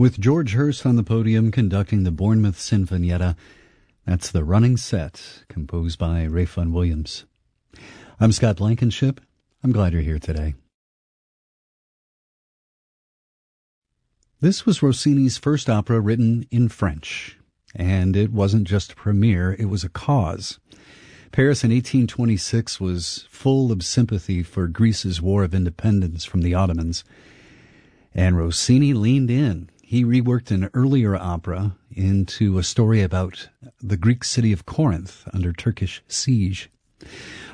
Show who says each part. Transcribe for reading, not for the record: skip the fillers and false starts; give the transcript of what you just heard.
Speaker 1: with George Hurst on the podium conducting the Bournemouth Sinfonietta. That's the running set, composed by Ralph Vaughan Williams. I'm Scott Blankenship. I'm glad you're here today. This was Rossini's first opera written in French, and it wasn't just a premiere, it was a cause. Paris in 1826 was full of sympathy for Greece's war of independence from the Ottomans, and Rossini leaned in. He reworked an earlier opera into a story about the Greek city of Corinth under Turkish siege.